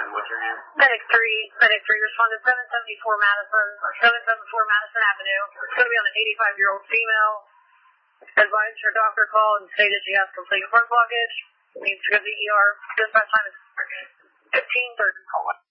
what's your name? Medic 3 responded 774 Madison Avenue. It's going to be on an 85-year-old female. Advised her doctor called and stated she has complete heart blockage. Needs to go to the ER. Dispatch time is 15:30.